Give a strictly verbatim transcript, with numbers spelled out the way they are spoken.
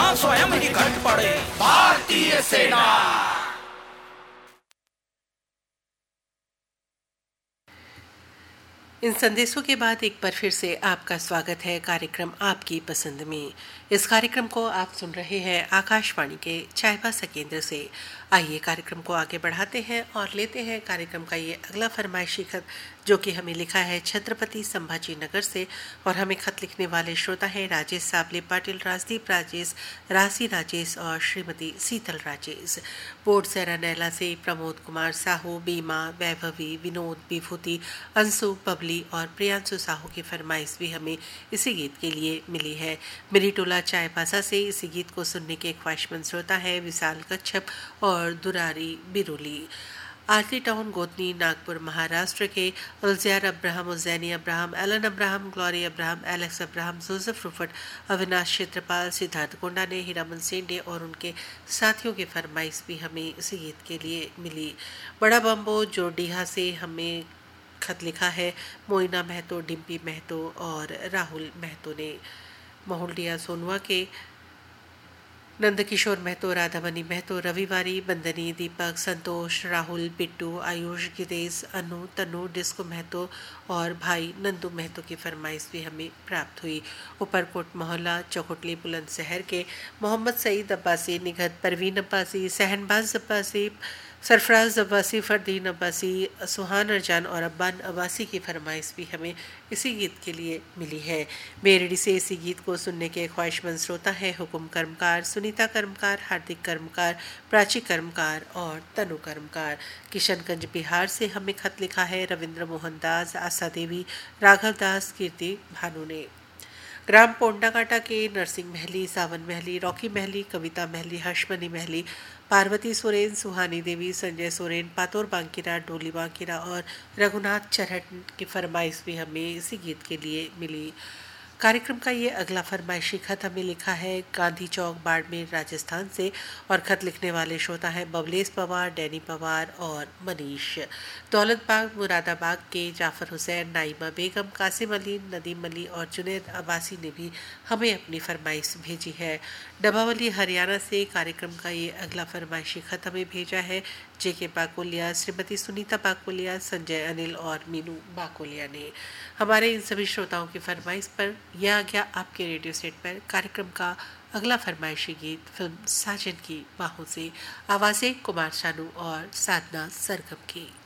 स्वयं निकट पड़े भारतीय सेना। इन संदेशों के बाद एक बार फिर से आपका स्वागत है कार्यक्रम आपकी पसंद में। इस कार्यक्रम को आप सुन रहे हैं आकाशवाणी के चाईबासा केंद्र से। आइए कार्यक्रम को आगे बढ़ाते हैं और लेते हैं कार्यक्रम का ये अगला फरमाइशी खत, जो कि हमें लिखा है छत्रपति संभाजी नगर से। और हमें खत लिखने वाले श्रोता हैं राजेश साबले पाटिल, राजदीप राजेश, राशि राजेश और श्रीमती शीतल राजेश। बोर्ड सैरा नैला से प्रमोद कुमार साहू, बीमा, वैभवी, विनोद, विभूति, अंशु, बबली और प्रियांशु साहू की फरमाइश भी हमें इसी गीत के लिए मिली है। मेरी टोला चाईबासा से इसी गीत को सुनने के ख्वाहिशमंद श्रोता है विशाल कच्छप और दुरारी बिरोली। आरती टाउन, गोतनी, नागपुर, महाराष्ट्र के उल्जियार Abraham, Ujjaini Abraham, Elon Abraham, glory Abraham, Alex Abraham, Joseph रुफट, Avinash क्षेत्रपाल, सिद्धार्थ कोंडा ने, हीरामन सेंडे और उनके साथियों की फरमाइश भी हमें इसी गीत के लिए मिली। बड़ा बम्बो जोडीहा से हमें खत लिखा है मोइना महतो, डिम्पी महतो और राहुल महतो ने। महुलिया सोनवा के नंदकिशोर महतो, राधामणि महतो, रविवारी, बंदनी, दीपक, संतोष, राहुल, बिट्टू, आयुष, गितेश, अनु, तनु, डिस्को महतो और भाई नंदू महतो की फरमाइश भी हमें प्राप्त हुई। ऊपरकोट मोहल्ला चौखुटली बुलंदशहर के मोहम्मद सईद अब्बासी, निघत परवीन अब्बासी, सहनबाज अब्बासी, सरफराज अब्बासी, फरदीन अब्बासी, सुहान रजान और अब्बान अब्बासी की फरमाइश भी हमें इसी गीत के लिए मिली है। मेरड़ी से इसी गीत को सुनने के ख्वाहिशमंद श्रोता है हुकुम कर्मकार, सुनीता कर्मकार, हार्दिक कर्मकार, प्राची कर्मकार और तनु कर्मकार। किशनगंज बिहार से हमें खत लिखा है रविंद्र मोहन दास, आशा देवी, राघव दास, कीर्ति भानु ने। ग्राम पोंडाकाटा के नरसिंह महली, सावन महली, रॉकी महली, कविता महली, हर्षमणि महली, पार्वती सोरेन, सुहानी देवी, संजय सोरेन, पातोर बांकीरा, डोली बांकीरा और रघुनाथ चरहट की फरमाइश भी हमें इसी गीत के लिए मिली। कार्यक्रम का ये अगला फरमाइशी खत हमें लिखा है गांधी चौक, बाड़मेर, राजस्थान से। और खत लिखने वाले श्रोता हैं बबलेश पवार, डैनी पवार और मनीष। दौलत बाग, मुरादाबाद के जाफर हुसैन, नाइमा बेगम, कासिम अली, नदीम अली और जुनैद अब्बासी ने भी हमें अपनी फरमाइश भेजी है। डबावली हरियाणा से कार्यक्रम का ये अगला फरमाइशी खत हमें भेजा है जे के बाकोलिया, श्रीमती सुनीता बाकोलिया, संजय अनिल और मीनू बाकोलिया ने। हमारे इन सभी श्रोताओं की फरमाइश पर यह आ गया आपके रेडियो सेट पर कार्यक्रम का अगला फरमाइशी गीत फिल्म साजन की बाहों से। आवाज़ें कुमार शानू और साधना सरगम की।